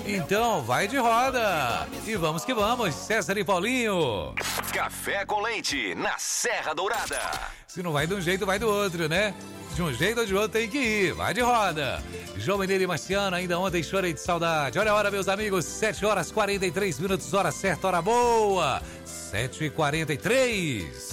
Então vai de roda. E vamos que vamos, César e Paulinho. Café com leite na Serra Dourada. Se não vai de um jeito, vai do outro, né? De um jeito ou de outro tem que ir. Vai de roda. João Mineiro e Marciano, ainda ontem chorei de saudade. Olha a hora, meus amigos, 7 horas 43 minutos, hora certa, hora boa. 7h43.